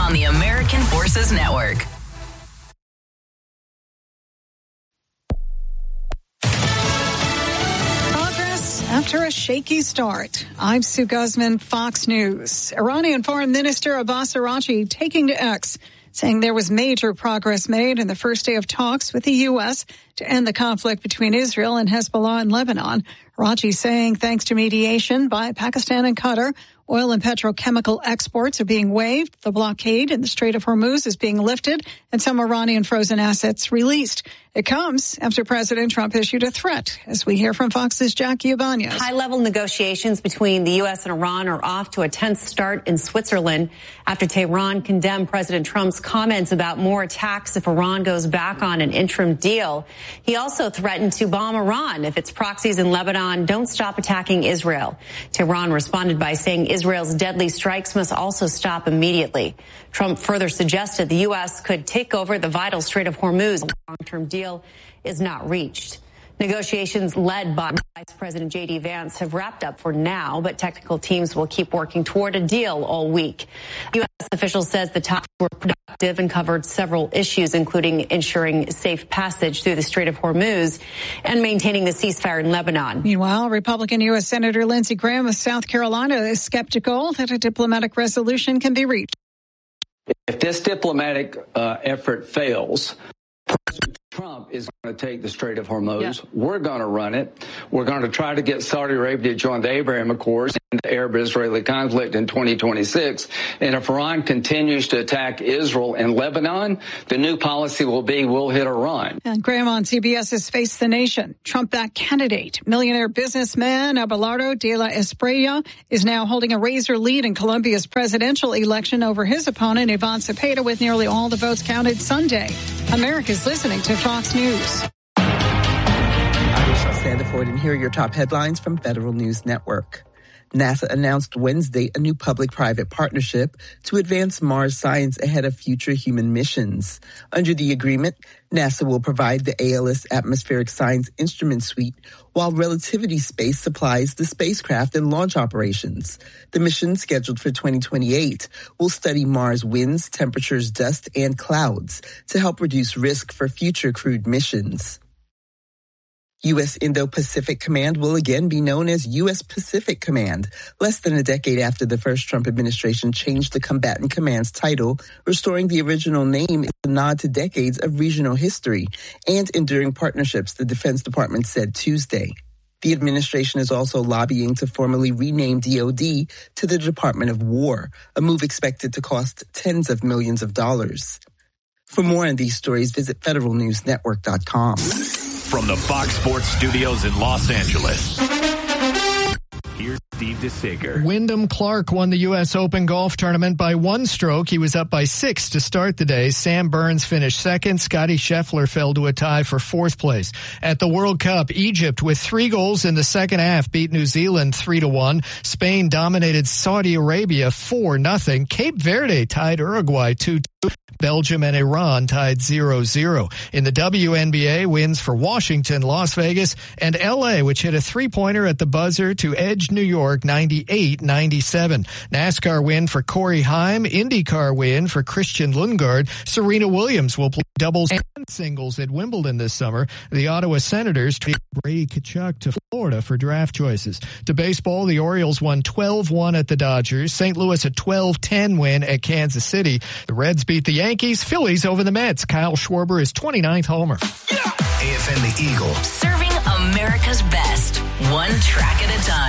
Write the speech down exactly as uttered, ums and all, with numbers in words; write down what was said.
on the American Forces Network. After a shaky start, I'm Sue Guzman, Fox News. Iranian Foreign Minister Abbas Araghchi taking to X, saying there was major progress made in the first day of talks with the U S to end the conflict between Israel and Hezbollah in Lebanon. Araghchi saying thanks to mediation by Pakistan and Qatar, oil and petrochemical exports are being waived, the blockade in the Strait of Hormuz is being lifted, and some Iranian frozen assets released. It comes after President Trump issued a threat, as we hear from Fox's Jackie Ibanez. High-level negotiations between the U S and Iran are off to a tense start in Switzerland after Tehran condemned President Trump's comments about more attacks if Iran goes back on an interim deal. He also threatened to bomb Iran if its proxies in Lebanon don't stop attacking Israel. Tehran responded by saying Israel's deadly strikes must also stop immediately. Trump further suggested the U S could take over the vital Strait of Hormuz. A long-term deal is not reached. Negotiations led by Vice President J D Vance have wrapped up for now, but technical teams will keep working toward a deal all week. U S officials says the talks were productive and covered several issues, including ensuring safe passage through the Strait of Hormuz and maintaining the ceasefire in Lebanon. Meanwhile, Republican U S Senator Lindsey Graham of South Carolina is skeptical that a diplomatic resolution can be reached. If this diplomatic uh, effort fails, President Trump is going to take the Strait of Hormuz. Yeah. We're going to run it. We're going to try to get Saudi Arabia to join the Abraham Accords and the Arab-Israeli conflict in twenty twenty-six. And if Iran continues to attack Israel and Lebanon, the new policy will be we'll hit Iran. And Graham on C B S's Face the Nation. Trump-backed candidate, millionaire businessman Abelardo de la Espriella is now holding a razor lead in Colombia's presidential election over his opponent, Ivan Cepeda, with nearly all the votes counted Sunday. America's listening to Fox News. I'm Michelle Sandiford, and here are your top headlines from Federal News Network. NASA announced Wednesday a new public-private partnership to advance Mars science ahead of future human missions. Under the agreement, NASA will provide the A L S Atmospheric Science Instrument Suite, while Relativity Space supplies the spacecraft and launch operations. The mission, scheduled for twenty twenty-eight, will study Mars' winds, temperatures, dust, and clouds to help reduce risk for future crewed missions. U S Indo-Pacific Command will again be known as U S Pacific Command, less than a decade after the first Trump administration changed the combatant command's title. Restoring the original name is a nod to decades of regional history and enduring partnerships, the Defense Department said Tuesday. The administration is also lobbying to formally rename D O D to the Department of War, a move expected to cost tens of millions of dollars. For more on these stories, visit federal news network dot com. From the Fox Sports Studios in Los Angeles, here's Steve DeSager. Wyndham Clark won the U S Open golf tournament by one stroke. He was up by six to start the day. Sam Burns finished second. Scottie Scheffler fell to a tie for fourth place. At the World Cup, Egypt, with three goals in the second half, beat New Zealand three to one. Spain dominated Saudi Arabia four nothing. Cape Verde tied Uruguay two two. Belgium and Iran tied zero zero. In the W N B A, wins for Washington, Las Vegas, and L A, which hit a three-pointer at the buzzer to edge New York ninety-eight ninety-seven. NASCAR win for Corey Heim. IndyCar win for Christian Lundgaard. Serena Williams will play doubles and singles at Wimbledon this summer. The Ottawa Senators traded Brady Tkachuk to Florida for draft choices. To baseball, the Orioles won twelve one at the Dodgers. Saint Louis a twelve ten win at Kansas City. The Reds beat the Yankees. Phillies over the Mets. Kyle Schwarber is twenty-ninth homer. A F M The Eagle. Serving America's best, one track at a time.